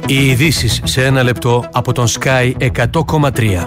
Οι ειδήσεις σε ένα λεπτό από τον Sky 100,3.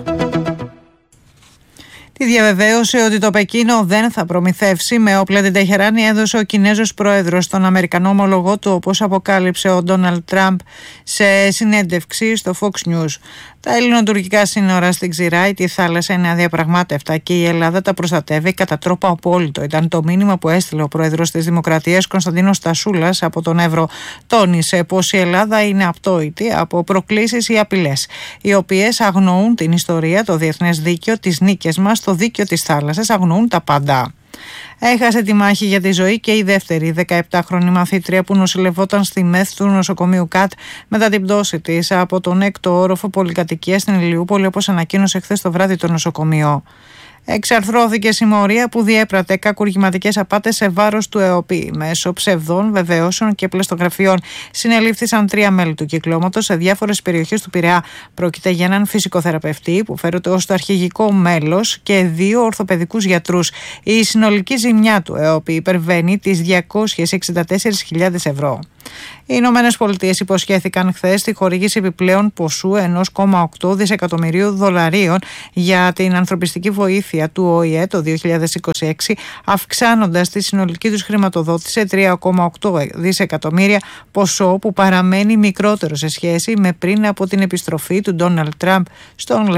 Τη διαβεβαίωση ότι το Πεκίνο δεν θα προμηθεύσει με όπλα την Τεχεράνη έδωσε ο Κινέζος πρόεδρος στον Αμερικανό ομολογό του, όπως αποκάλυψε ο Ντόναλντ Τραμπ σε συνέντευξη στο Fox News. Τα ελληνοτουρκικά σύνορα στην Ξηρά ή τη θάλασσα είναι αδιαπραγμάτευτα και η Ελλάδα τα προστατεύει κατά τρόπο απόλυτο. Ήταν το μήνυμα που έστειλε ο πρόεδρος της Δημοκρατίας Κωνσταντίνος Τασούλας από τον Εύρο. Τόνισε πως η Ελλάδα είναι απτόητη από προκλήσεις ή απειλές, οι οποίες αγνοούν την ιστορία, το διεθνές δίκαιο, τις νίκες μας, το δίκαιο της θάλασσας, αγνοούν τα πάντα. Έχασε τη μάχη για τη ζωή και η δεύτερη 17χρονη μαθήτρια που νοσηλευόταν στη ΜΕΘ του νοσοκομείου ΚΑΤ μετά την πτώση της από τον 6ο όροφο πολυκατοικίας στην Ηλιούπολη, όπως ανακοίνωσε χθες το βράδυ το νοσοκομείο. Εξαρθρώθηκε συμμορία που διέπρατε κακουργηματικές απάτες σε βάρος του ΕΟΠΗ. Μέσω ψευδών βεβαιώσεων και πλαστογραφιών συνελήφθησαν 3 μέλη του κυκλώματος σε διάφορες περιοχές του Πειραιά. Πρόκειται για έναν φυσικοθεραπευτή που φέρεται ως το αρχηγικό μέλος και 2 ορθοπαιδικούς γιατρούς. Η συνολική ζημιά του ΕΟΠΗ υπερβαίνει τις 264.000 ευρώ. Οι Ηνωμένες Πολιτείες υποσχέθηκαν χθες τη χορήγηση επιπλέον ποσού $1,8 δισεκατομμυρίου για την ανθρωπιστική βοήθεια του ΟΗΕ το 2026, αυξάνοντας τη συνολική τους χρηματοδότηση σε $3,8 δισεκατομμύρια, ποσό που παραμένει μικρότερο σε σχέση με πριν από την επιστροφή του Ντόναλντ Τραμπ στον